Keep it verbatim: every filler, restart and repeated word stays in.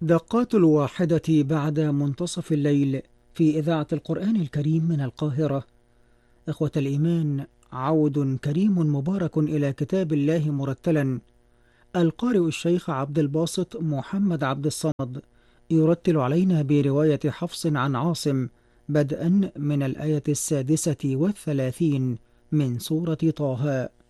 دقات الواحدة بعد منتصف الليل في إذاعة القرآن الكريم من القاهرة. إخوة الإيمان، عود كريم مبارك إلى كتاب الله مرتلا. القارئ الشيخ عبد الباسط محمد عبد الصمد يرتل علينا برواية حفص عن عاصم، بدءا من الآية السادسة والثلاثين من سورة طه.